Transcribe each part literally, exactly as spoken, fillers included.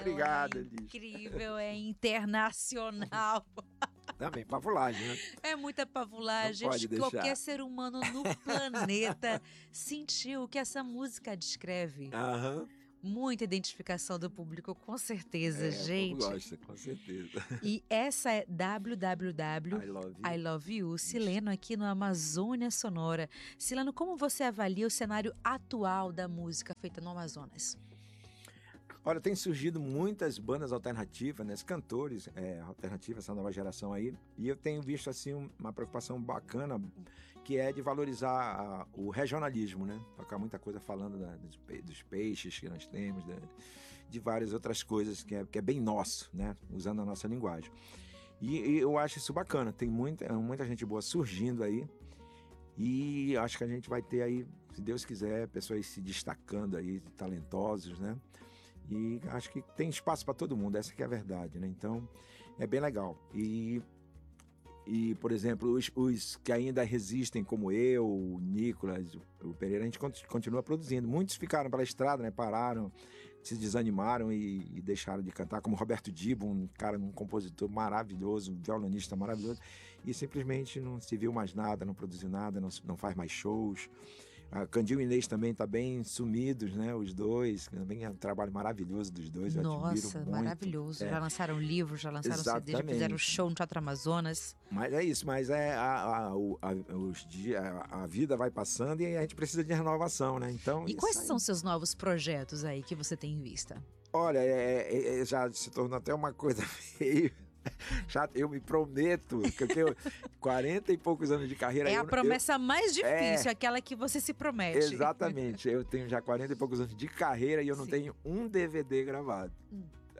Obrigado, é Elis. incrível, é internacional. Também, pavulagem, né? É muita pavulagem. Não pode Acho que qualquer deixar. ser humano no planeta sentiu o que essa música descreve. Aham. Muita identificação do público, com certeza, É, o povo gente. gosta, com certeza. E essa é w w w I love you. I Love You, Sileno, aqui no Amazônia Sonora. Sileno, como você avalia o cenário atual da música feita no Amazonas? Olha, tem surgido muitas bandas alternativas, né? Cantores é, alternativos, essa nova geração aí. E eu tenho visto, assim, uma preocupação bacana, que é de valorizar a, o regionalismo, né? Tocar muita coisa falando da, dos, dos peixes que nós temos, de, de várias outras coisas que é, que é bem nosso, né? Usando a nossa linguagem. E, e eu acho isso bacana. Tem muita, muita gente boa surgindo aí. E acho que a gente vai ter aí, se Deus quiser, pessoas se destacando aí, talentosos, né? E acho que tem espaço para todo mundo, essa que é a verdade, né? Então, é bem legal. E, e por exemplo, os, os que ainda resistem, como eu, o Nicolas, o Pereira, a gente continua produzindo. Muitos ficaram pela estrada, né? Pararam, se desanimaram e, e deixaram de cantar, como Roberto Dibo, um cara, um compositor maravilhoso, um violonista maravilhoso, e simplesmente não se viu mais nada, não produziu nada, não, não faz mais shows. A Candil e Inês também tá bem sumidos, né? Os dois, também é um trabalho maravilhoso dos dois. Nossa, muito. maravilhoso. É. Já lançaram livro, já lançaram Exatamente. C D, já fizeram show no Teatro Amazonas. Mas é isso, mas é a, a, a, os dias, a, a vida vai passando e a gente precisa de renovação, né? Então, e quais aí... são seus novos projetos aí que você tem em vista? Olha, é, é, já se tornou até uma coisa meio... Já, eu me prometo que eu tenho quarenta e poucos anos de carreira. É eu, a promessa eu, mais difícil, é, aquela que você se promete. Exatamente. Eu tenho já quarenta e poucos anos de carreira e eu não Sim. tenho um D V D gravado. Hum.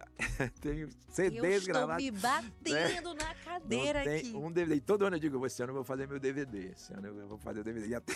Tenho C Ds eu estou gravados. me batendo né? na cadeira não tem aqui. Um D V D. E todo ano eu digo, esse ano eu vou fazer meu D V D. Esse ano eu vou fazer o D V D. E até...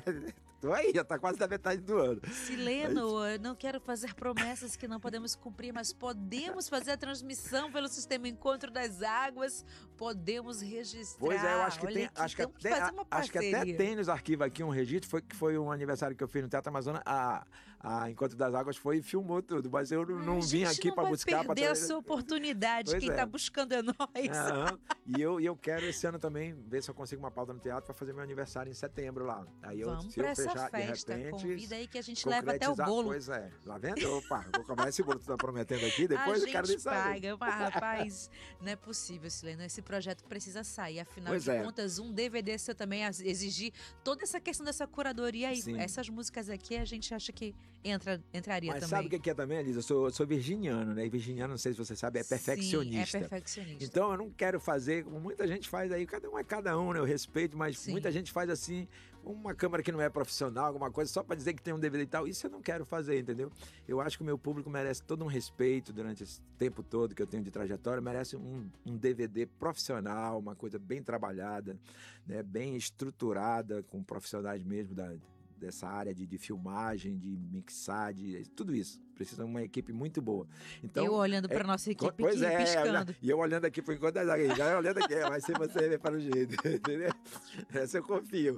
Tô aí, já tá quase da metade do ano. Sileno, mas... eu não quero fazer promessas que não podemos cumprir, mas podemos fazer a transmissão pelo sistema Encontro das Águas, podemos registrar. Pois é, eu acho que Olha tem. Aqui, acho, que até, até, acho que até tem nos arquivos aqui um registro, foi, que foi um aniversário que eu fiz no Teatro Amazonas. A, a Encontro das Águas foi e filmou tudo, mas eu não, não vim aqui para buscar. Perder pra... a sua oportunidade, pois quem é. tá buscando é nós. Uhum. E eu, e eu quero esse ano também ver se eu consigo uma pauta no teatro para fazer meu aniversário em setembro lá. Aí eu, Vamos se eu pra essa fechar, festa, de repente, convida aí que a gente leva até o bolo. Pois é, lá vendo? Opa, vou comer esse bolo que tu tá prometendo aqui, depois a eu quero gente saber. paga, mas, rapaz, não é possível, Sileno, esse projeto precisa sair, afinal pois de é. contas, um D V D seu também exigir toda essa questão dessa curadoria aí, Sim. Essas músicas aqui a gente acha que entra, entraria mas também. Mas sabe o que é também, Elisa? Eu sou, eu sou virginiano, né? E virginiano, não sei se você sabe, é perfeccionista. Sim, é perfeccionista. Então eu não quero fazer, como muita gente faz aí, cada um é cada um, né? Eu respeito, mas Sim. muita gente faz assim, uma câmera que não é profissional, alguma coisa, só pra dizer que tem um D V D e tal. Isso eu não quero fazer, entendeu? Eu acho que o meu público merece todo um respeito durante esse tempo todo que eu tenho de trajetória, merece um, um D V D profissional, uma coisa bem trabalhada, né? Bem estruturada, com profissionais mesmo da, dessa área de, de filmagem, de mixar, de tudo isso. Precisa de uma equipe muito boa. Então, eu olhando para é, nossa equipe pois aqui, é, piscando. E eu olhando aqui por enquanto das águas. Já olhando aqui, vai ser você ver para o jeito, entendeu? Essa eu confio.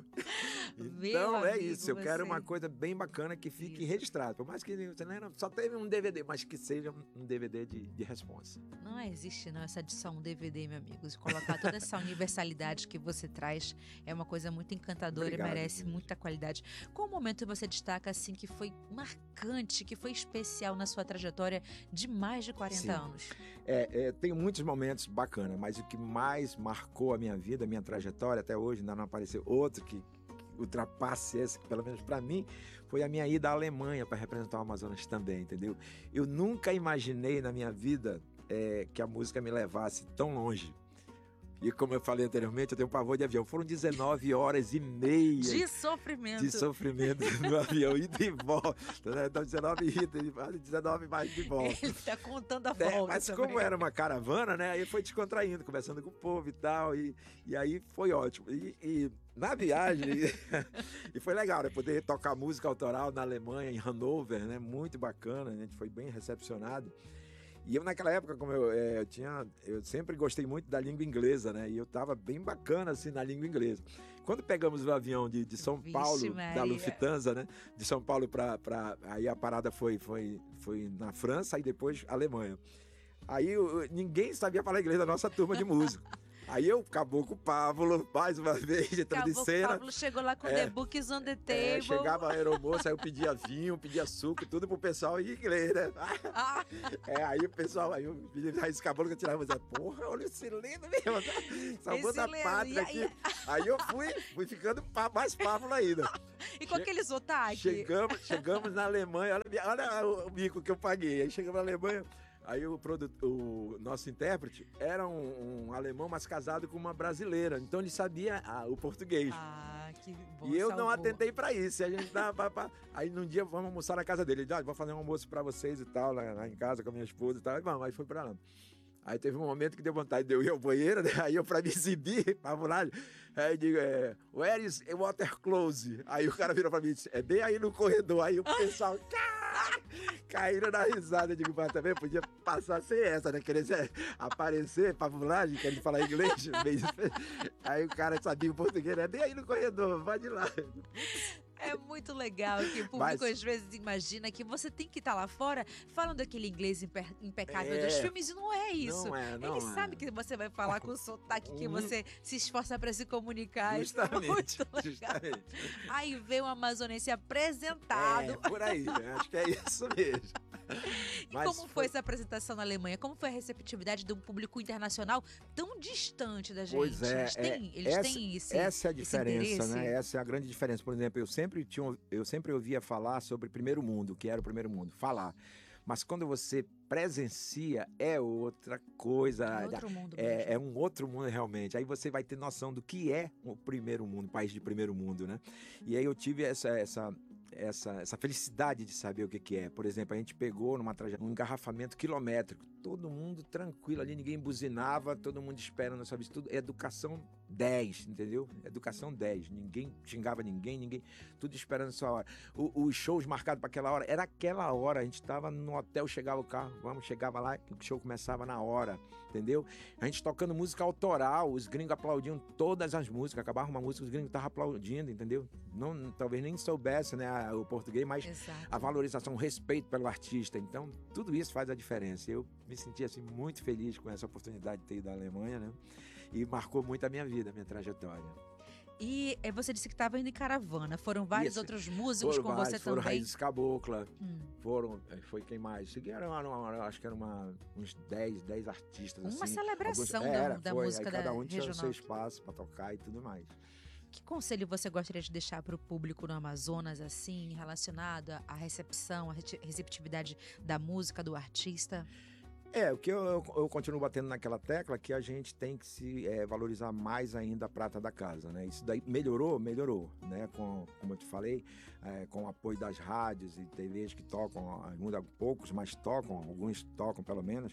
Então Meu é amigo, isso, eu você... quero uma coisa bem bacana que fique isso. registrado. Por mais que você não, só teve um D V D, mas que seja um D V D de, de responsa. Não existe não essa adição um D V D, meu amigo. Se colocar toda essa universalidade que você traz é uma coisa muito encantadora Obrigado, e merece gente. muita qualidade. Qual momento você destaca assim que foi marcante, que foi especial na sua trajetória de mais de quarenta Sim. anos? É, é, tem muitos momentos bacanas, mas o que mais marcou a minha vida, a minha trajetória até hoje, ainda não apareceu outro que ultrapasse esse, que pelo menos para mim, foi a minha ida à Alemanha para representar o Amazonas também, entendeu? Eu nunca imaginei na minha vida é, que a música me levasse tão longe. E como eu falei anteriormente, eu tenho um pavor de avião. Foram dezenove horas e meia de sofrimento. De sofrimento no avião, ida e volta. Então, dezenove ida e dezenove mais de volta. Ele tá contando a é, volta. Mas também. como era uma caravana, né? Aí foi descontraindo, conversando com o povo e tal. E, e aí foi ótimo. E, e na viagem, e foi legal, né? Poder tocar música autoral na Alemanha, em Hannover, né? Muito bacana. A gente foi bem recepcionado. E eu, naquela época, como eu, é, eu tinha... Eu sempre gostei muito da língua inglesa, né? E eu tava bem bacana, assim, na língua inglesa. Quando pegamos o avião de, de São Vixe, Paulo, Maria. da Lufthansa, né? De São Paulo pra... pra aí a parada foi, foi, foi na França e depois Alemanha. Aí eu, ninguém sabia falar inglês da nossa turma de música. Aí eu, Caboclo Pablo, mais uma vez, entrando em cena. Pablo chegou lá com É, The Books on the Table. É, chegava a aeromoça, aí eu pedia vinho, pedia suco, tudo pro pessoal em inglês, né? Ah. É, aí o pessoal, aí eu pedia esse caboclo que eu tirava, mas porra, olha esse lindo mesmo, salvando a pátria aqui. Aí eu fui, fui ficando mais Pablo ainda. E com che aquele sotaque? Chegamos, chegamos na Alemanha, olha, olha o mico que eu paguei, aí chegamos na Alemanha. Aí o, o nosso intérprete era um, um alemão, mas casado com uma brasileira. Então ele sabia ah, o português. Ah, que bom. E eu salvou. não atentei pra isso. A gente dava, pá, pá. Aí num dia vamos almoçar na casa dele. Ele disse, ah, vou fazer um almoço pra vocês e tal, lá, lá em casa com a minha esposa e tal. Aí vamos, aí foi pra lá. Aí teve um momento que deu vontade de eu ir ao banheiro, né? Aí eu, pra me exibir, pra lá, aí eu digo, é, where is a water close? Aí o cara virou pra mim e disse, é bem aí no corredor. Aí o pessoal, caíram na risada. Eu digo, mas também podia passar sem essa, né? Querer aparecer, pavulagem, querendo falar inglês. Aí o cara sabia o português, é bem aí no corredor, vai de lá. É muito legal que o público Mas... às vezes imagina que você tem que estar lá fora falando aquele inglês impe impecável é, dos filmes e não é isso. Não é, não Ele é. sabe que você vai falar com o sotaque que você se esforça para se comunicar. Justamente, isso é muito legal. justamente. Aí vem o Amazonense apresentado. É, por aí, acho que é isso mesmo. E Mas como foi, foi essa apresentação na Alemanha? Como foi a receptividade de um público internacional tão distante da gente? Pois é, eles têm, é eles essa, têm esse essa é a diferença, né? interesse? Essa é a grande diferença. Por exemplo, eu sempre tinha, eu sempre ouvia falar sobre primeiro mundo, que era o primeiro mundo, falar. Mas quando você presencia, é outra coisa. É outro mundo. É, é um outro mundo realmente. Aí você vai ter noção do que é o primeiro mundo, o país de primeiro mundo, né? E aí eu tive essa, essa, essa, essa felicidade de saber o que, que é. Por exemplo, a gente pegou numa trajetória, um engarrafamento quilométrico. Todo mundo tranquilo ali, ninguém buzinava, todo mundo esperando, sabe? Tudo educação dez, entendeu? Educação dez. Ninguém xingava ninguém, ninguém, tudo esperando a sua hora. O, os shows marcados para aquela hora, era aquela hora. A gente estava no hotel, chegava o carro, vamos, chegava lá, o show começava na hora, entendeu? A gente tocando música autoral, os gringos aplaudiam todas as músicas, acabava uma música, os gringos estavam aplaudindo, entendeu? Não, talvez nem soubesse, né, o português, mas Exato. A valorização, o respeito pelo artista. Então, tudo isso faz a diferença. Eu me senti assim muito feliz com essa oportunidade de ter ido à Alemanha, né? E marcou muito a minha vida, a minha trajetória. E você disse que estava indo em caravana. Foram vários Isso. outros músicos Foram com vários, você foram também? Raízes Cabocla, Hum. foram, foi quem mais? Seguiram, acho que eram uma, uns dez, dez artistas. Uma assim. celebração Alguns, da, era, da foi, música aí da cada um tinha o regional. seu espaço para tocar e tudo mais. Que conselho você gostaria de deixar para o público no Amazonas, assim, relacionado à recepção, à receptividade da música, do artista? É, o que eu, eu, eu continuo batendo naquela tecla que a gente tem que se é, valorizar mais ainda a prata da casa, né? Isso daí melhorou, melhorou, né? Com, como eu te falei, é, com o apoio das rádios e T Vs que tocam, ainda poucos, mas tocam, alguns tocam pelo menos,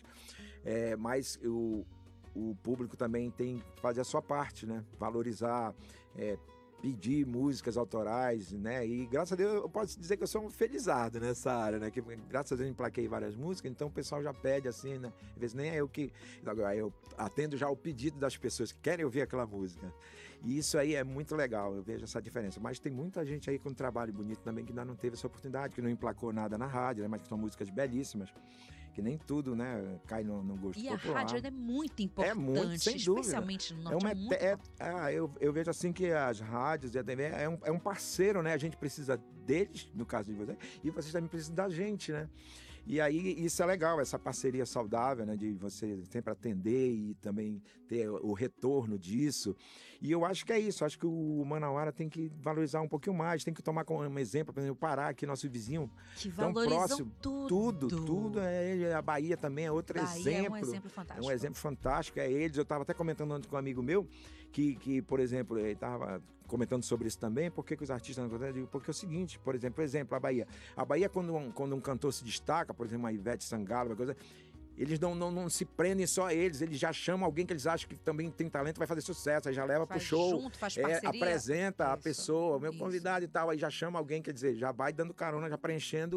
é, mas o, o público também tem que fazer a sua parte, né? Valorizar, é, pedir músicas autorais, né? E graças a Deus eu posso dizer que eu sou um felizardo nessa área, né? Que graças a Deus eu emplaquei várias músicas, então o pessoal já pede assim, né? Às vezes nem é eu que... Agora eu atendo já o pedido das pessoas que querem ouvir aquela música. E isso aí é muito legal, eu vejo essa diferença. Mas tem muita gente aí com um trabalho bonito também que ainda não teve essa oportunidade, que não emplacou nada na rádio, né? Mas que são músicas belíssimas. Que nem tudo, né, cai no, no gosto e popular. E a rádio é muito importante, é muito, sem especialmente dúvida. no norte. É uma, é muito é, ah, eu, eu vejo assim que as rádios e a T V é um, é um parceiro, né? A gente precisa deles, no caso de vocês, e vocês também precisam da gente, né? E aí isso é legal, essa parceria saudável, né? De você sempre atender e também ter o retorno disso. E eu acho que é isso, acho que o Manauara tem que valorizar um pouquinho mais, tem que tomar como um exemplo, por exemplo, o Pará, aqui, nosso vizinho, que tão valorizam próximo, tudo. Tudo, tudo. É, a Bahia também é outro Bahia exemplo. é um exemplo fantástico. É um exemplo fantástico, é eles. Eu estava até comentando antes com um amigo meu, que, que por exemplo, ele estava comentando sobre isso também, por que os artistas não gostam? Porque é o seguinte, por exemplo, por exemplo, a Bahia. A Bahia, quando um, quando um cantor se destaca, por exemplo, uma Ivete Sangalo, uma coisa... Eles não, não, não se prendem só a eles, eles já chamam alguém que eles acham que também tem talento, vai fazer sucesso, aí já leva faz pro show, junto, faz é, apresenta isso, a pessoa, o meu isso. convidado e tal, aí já chama alguém, quer dizer, já vai dando carona, já preenchendo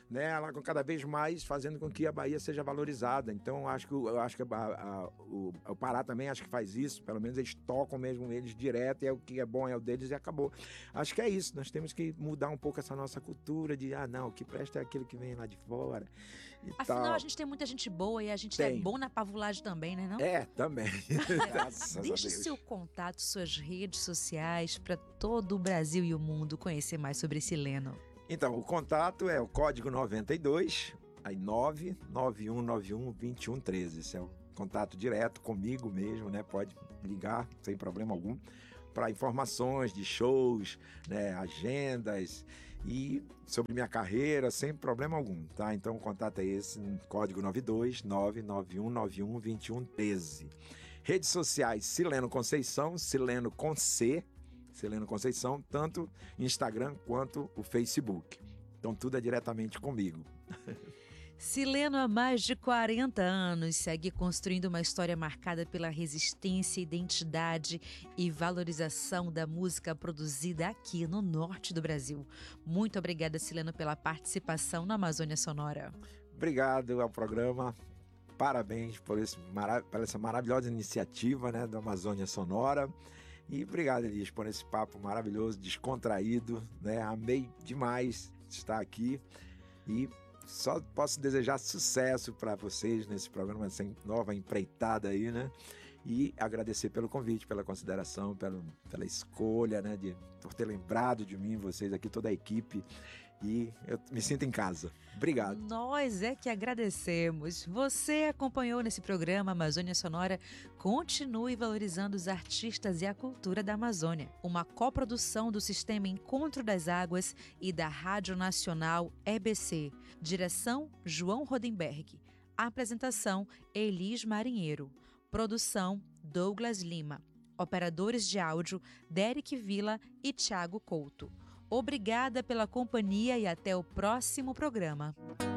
né, ela cada vez mais fazendo com que a Bahia seja valorizada. Então, eu acho que, eu acho que a, a, o, o Pará também acho que faz isso, pelo menos eles tocam mesmo eles direto, e é o que é bom é o deles e acabou. Acho que é isso, nós temos que mudar um pouco essa nossa cultura de, ah, não, o que presta é aquilo que vem lá de fora. E Afinal, tal. a gente tem muita gente boa e a gente Tem. é bom na pavulagem também, né, não? É, também. Graças a Deixe Deus. seu contato, suas redes sociais para todo o Brasil e o mundo conhecer mais sobre Sileno. Então, o contato é o código noventa e dois, aí nove nove um nove um dois um um três. Esse é o contato direto comigo mesmo, né? Pode ligar sem problema algum para informações de shows, né? Agendas e sobre minha carreira, sem problema algum, tá? Então, o contato é esse, código noventa e dois, nove nove um nove um dois um um três. Redes sociais, Sileno Conceição, Sileno com C, Sileno Conceição, tanto Instagram quanto o Facebook. Então tudo é diretamente comigo. Sileno, há mais de quarenta anos, segue construindo uma história marcada pela resistência, identidade e valorização da música produzida aqui no norte do Brasil. Muito obrigada, Sileno, pela participação na Amazônia Sonora. Obrigado ao programa. Parabéns por, esse, por essa maravilhosa iniciativa, né, da Amazônia Sonora. E obrigado, Elis, por esse papo maravilhoso, descontraído, né? Amei demais estar aqui e só posso desejar sucesso para vocês nesse programa, essa nova empreitada aí, né? E agradecer pelo convite, pela consideração, pelo, pela escolha, né? De, por ter lembrado de mim, vocês aqui, toda a equipe. E eu me sinto em casa. Obrigado. Nós é que agradecemos. Você acompanhou nesse programa Amazônia Sonora. Continue valorizando os artistas e a cultura da Amazônia. Uma coprodução do Sistema Encontro das Águas e da Rádio Nacional E B C. Direção João Rodenberg. Apresentação Elis Marinheiro. Produção Douglas Lima. Operadores de áudio Derek Vila e Thiago Couto. Obrigada pela companhia e até o próximo programa.